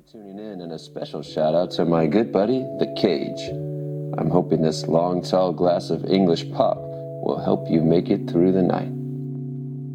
Tuning in, and a special shout out to my good buddy, The Cage. I'm hoping this long, tall glass of English pop will help you make it through the night.